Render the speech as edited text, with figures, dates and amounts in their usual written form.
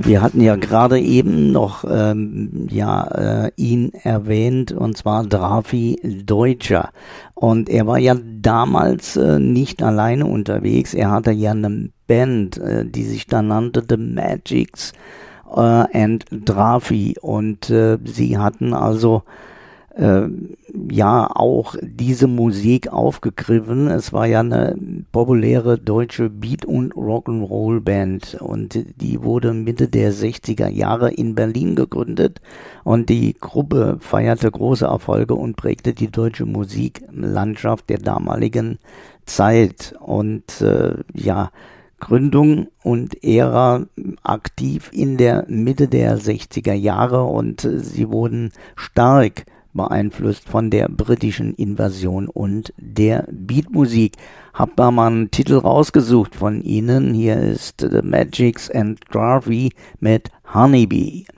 Wir hatten ja gerade eben noch ihn erwähnt, und zwar Drafi Deutscher. Und er war ja damals nicht alleine unterwegs. Er hatte ja eine Band, die sich dann nannte The Magics and Drafi. Und sie hatten also auch diese Musik aufgegriffen. Es war ja eine populäre deutsche Beat- und Rock'n'Roll-Band und die wurde Mitte der 60er Jahre in Berlin gegründet und die Gruppe feierte große Erfolge und prägte die deutsche Musiklandschaft der damaligen Zeit. Und Gründung und Ära aktiv in der Mitte der 60er Jahre und sie wurden stark beeinflusst von der britischen Invasion und der Beatmusik. Hab da mal einen Titel rausgesucht von ihnen. Hier ist The Magics and Drafi mit Honeybee.